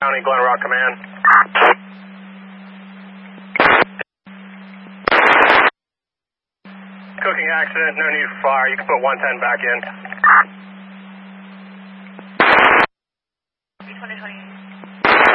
County, Glen Rock Command. Cooking accident, no need for fire. You can put 110 back in.